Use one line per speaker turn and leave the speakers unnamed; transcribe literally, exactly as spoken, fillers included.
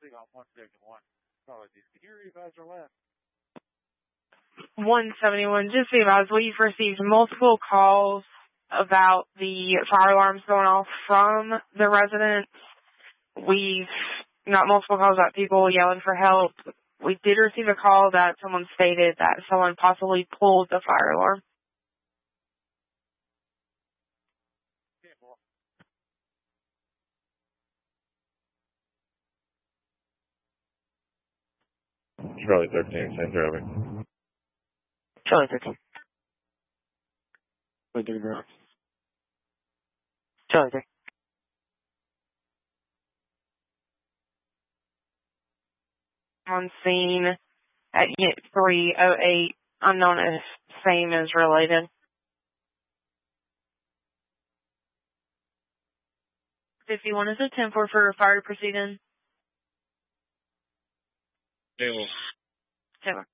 one seventy-one, just be advised, we've received multiple calls about the fire alarms going off from the residents. We've got multiple calls about people yelling for help. We did receive a call that someone stated that someone possibly pulled the fire alarm.
Charlie thirteen, same traffic.
Charlie thirteen.
Wait, do that.
Charlie thirteen. On scene at unit three oh eight, unknown as same as related. fifty-one is a ten four for fire proceeding.
Taylor.
Taylor.